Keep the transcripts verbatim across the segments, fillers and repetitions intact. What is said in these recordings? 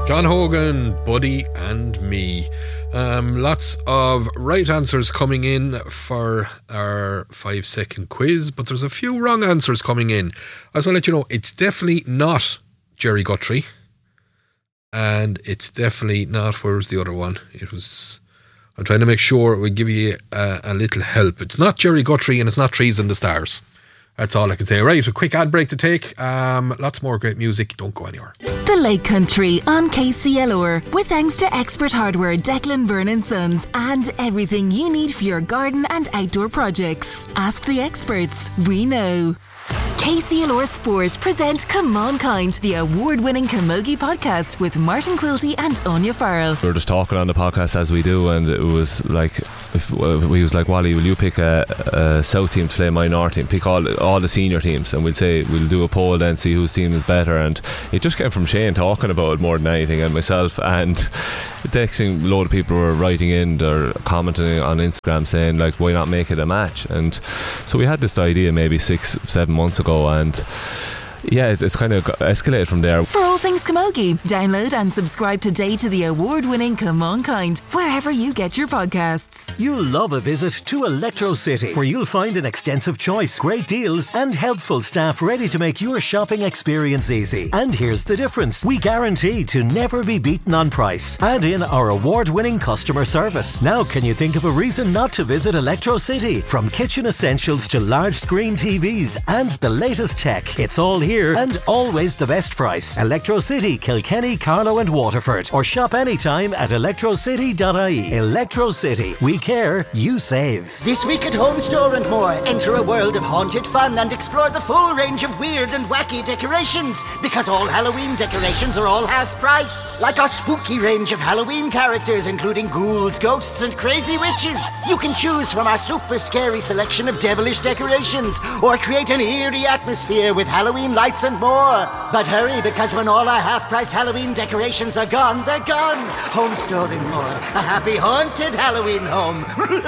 John Hogan, Buddy and Me. Um, lots of right answers coming in for our five second quiz, but there's a few wrong answers coming in. I just want to let you know it's definitely not Jerry Guthrie, and it's definitely not, where was the other one? It was, I'm trying to make sure we give you a, a little help. It's not Jerry Guthrie and it's not Trees in the Stars. That's all I can say. Right, a quick ad break to take. Um, lots more great music. Don't go anywhere. The Lake Country on K C L R, with thanks to Expert Hardware, Declan Byrne and Sons, and everything you need for your garden and outdoor projects. Ask the experts. We know. K C L R Sport present Come On Kind, the award-winning camogie podcast with Martin Quilty and Anya Farrell. We were just talking on the podcast as we do, and it was like, if we was like, Wally, will you pick a, a South team to play my North team? Pick all all the senior teams, and we'll say we'll do a poll then, see whose team is better. And it just came from Shane talking about it more than anything, and myself. And the next thing, a load of people were writing in or commenting on Instagram saying like, why not make it a match? And so we had this idea maybe six, seven months ago. And yeah, it's kind of escalated from there. For all things camogie, download and subscribe today to the award-winning Come On Kind, wherever you get your podcasts. You'll love a visit to Electro City, where you'll find an extensive choice, great deals, and helpful staff ready to make your shopping experience easy. And here's the difference: we guarantee to never be beaten on price. Add in our award-winning customer service. Now, can you think of a reason not to visit Electro City? From kitchen essentials to large screen T Vs and the latest tech, it's all here. And always the best price. Electro City, Kilkenny, Carlow and Waterford. Or shop anytime at electro city dot I E. Electro City. We care, you save. This week at Home Store and More, enter a world of haunted fun and explore the full range of weird and wacky decorations, because all Halloween decorations are all half price. Like our spooky range of Halloween characters, including ghouls, ghosts and crazy witches. You can choose from our super scary selection of devilish decorations, or create an eerie atmosphere with Halloween lights and more. But hurry, because when all our half-price Halloween decorations are gone, they're gone. Home Store and More. A happy haunted Halloween home.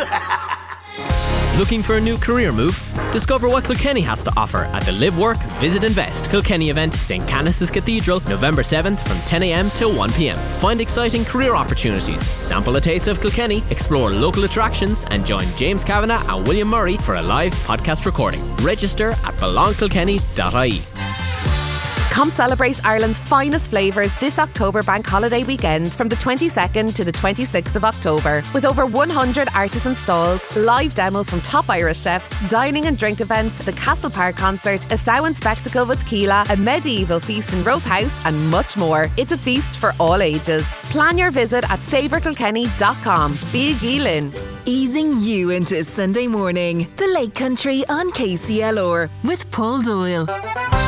Looking for a new career move? Discover what Kilkenny has to offer at the Live Work Visit Invest Kilkenny event, Saint Canice's Cathedral, November seventh from ten a m till one p m. Find exciting career opportunities, sample a taste of Kilkenny, explore local attractions, and join James Kavanagh and William Murray for a live podcast recording. Register at belong kilkenny dot I E. Come celebrate Ireland's finest flavours this October bank holiday weekend from the twenty-second to the twenty-sixth of October. With over one hundred artisan stalls, live demos from top Irish chefs, dining and drink events, the Castle Park concert, a Samhain spectacle with Keela, a medieval feast in Rope House and much more. It's a feast for all ages. Plan your visit at savour kilkenny dot com. Be Geelin. Easing you into Sunday morning. The Lake Country on K C L R with Paul Doyle.